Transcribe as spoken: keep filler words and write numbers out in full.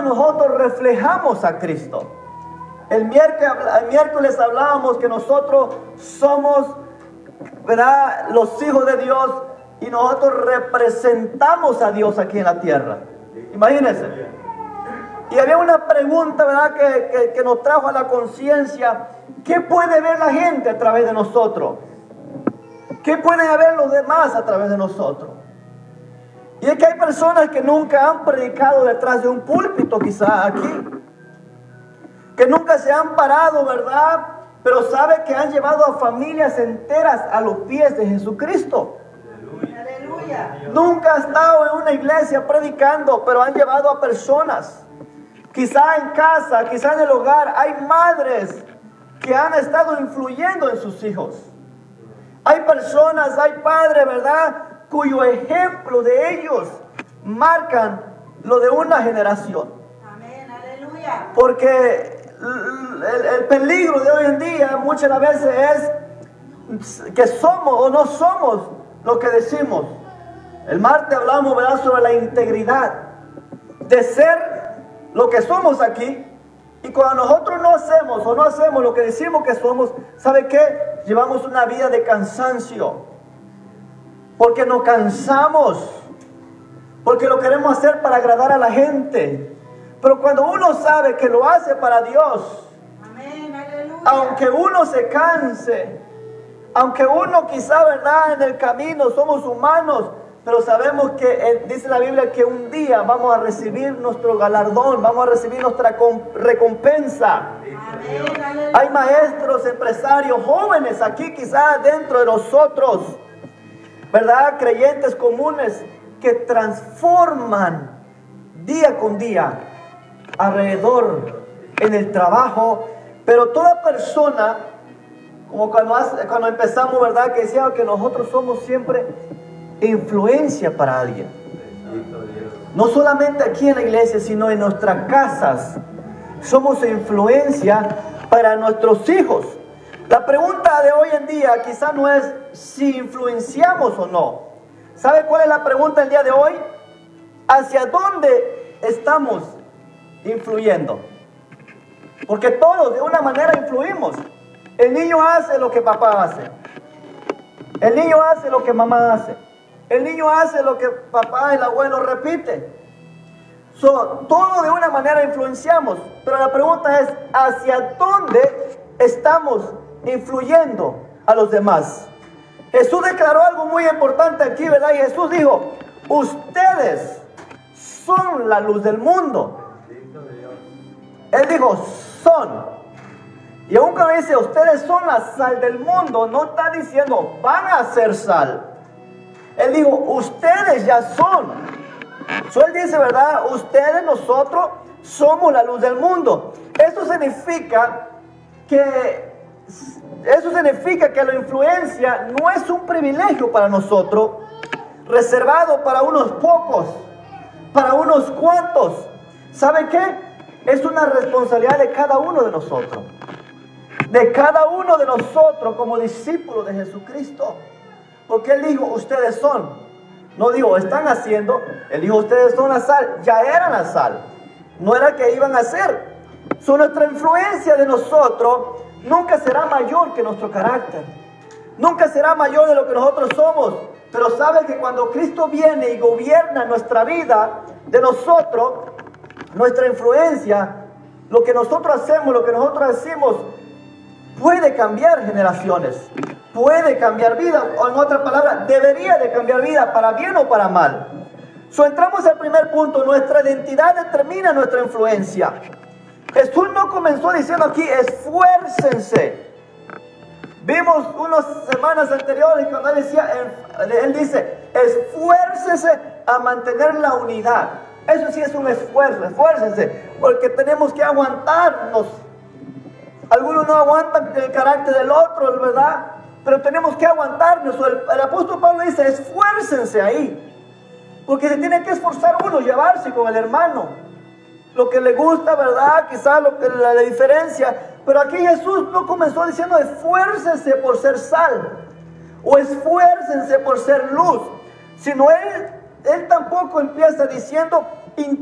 nosotros reflejamos a Cristo. El miércoles, el miércoles hablábamos que nosotros somos, ¿verdad?, los hijos de Dios, y nosotros representamos a Dios aquí en la tierra. Imagínense. Y había una pregunta, ¿verdad?, que, que, que nos trajo a la conciencia. ¿Qué puede ver la gente a través de nosotros? ¿Qué pueden ver los demás a través de nosotros? Y es que hay personas que nunca han predicado detrás de un púlpito, quizá aquí, que nunca se han parado, ¿verdad?, pero sabe que han llevado a familias enteras a los pies de Jesucristo. Aleluya. Nunca han estado en una iglesia predicando, pero han llevado a personas. Quizá en casa, quizá en el hogar, hay madres que han estado influyendo en sus hijos. Hay personas, hay padres, ¿verdad?, cuyo ejemplo de ellos marcan lo de una generación. Amén, aleluya. Porque el, el peligro de hoy en día muchas veces es que somos o no somos lo que decimos. El martes hablamos, ¿verdad?, sobre la integridad de ser lo que somos aquí. Y cuando nosotros no hacemos o no hacemos lo que decimos que somos, ¿sabe qué? Llevamos una vida de cansancio. Porque nos cansamos. Porque lo queremos hacer para agradar a la gente. Pero cuando uno sabe que lo hace para Dios, amén, aleluya, aunque uno se canse, aunque uno quizá, ¿verdad?, en el camino somos humanos, pero sabemos que eh, dice la Biblia que un día vamos a recibir nuestro galardón, vamos a recibir nuestra recompensa. Amén. Hay maestros, empresarios, jóvenes aquí quizás dentro de nosotros, ¿verdad?, creyentes comunes que transforman día con día alrededor en el trabajo. Pero toda persona, como cuando, hace, cuando empezamos, ¿verdad?, que decíamos que nosotros somos siempre influencia para alguien. No solamente aquí en la iglesia, sino en nuestras casas. Somos influencia para nuestros hijos. La pregunta de hoy en día quizá no es si influenciamos o no. ¿Sabe cuál es la pregunta del día de hoy? ¿Hacia dónde estamos influyendo? Porque todos de una manera influimos. El niño hace lo que papá hace. El niño hace lo que mamá hace. El niño hace lo que papá y el abuelo repite. So, todo de una manera influenciamos. Pero la pregunta es, ¿hacia dónde estamos influyendo a los demás? Jesús declaró algo muy importante aquí, ¿verdad? Y Jesús dijo, ustedes son la luz del mundo. Él dijo, son. Y aún cuando dice, ustedes son la sal del mundo, no está diciendo, van a ser sal. Él dijo, ustedes ya son. So, él dice, ¿verdad? Ustedes, nosotros, somos la luz del mundo. Eso significa que, eso significa que la influencia no es un privilegio para nosotros, reservado para unos pocos, para unos cuantos. ¿Sabe qué? Es una responsabilidad de cada uno de nosotros. De cada uno de nosotros como discípulos de Jesucristo. Porque Él dijo, ustedes son. No dijo, están haciendo. Él dijo, ustedes son la sal. Ya eran la sal. No era que iban a ser. So, nuestra influencia de nosotros nunca será mayor que nuestro carácter. Nunca será mayor de lo que nosotros somos. Pero sabe que cuando Cristo viene y gobierna nuestra vida de nosotros, nuestra influencia, lo que nosotros hacemos, lo que nosotros decimos, puede cambiar generaciones, puede cambiar vida, o en otra palabra, debería de cambiar vida, para bien o para mal. So, entramos al primer punto, nuestra identidad determina nuestra influencia. Jesús no comenzó diciendo aquí, esfuércense. Vimos unas semanas anteriores cuando él decía, él, él dice, esfuércense a mantener la unidad. Eso sí es un esfuerzo, esfuércense, porque tenemos que aguantarnos. Algunos no aguantan el carácter del otro, ¿verdad? Pero tenemos que aguantarnos. El, el apóstol Pablo dice, esfuércense ahí. Porque se tiene que esforzar uno, llevarse con el hermano. Lo que le gusta, ¿verdad? Quizás lo que, la, la diferencia. Pero aquí Jesús no comenzó diciendo, esfuércense por ser sal. O esfuércense por ser luz. Sino Él, él tampoco empieza diciendo,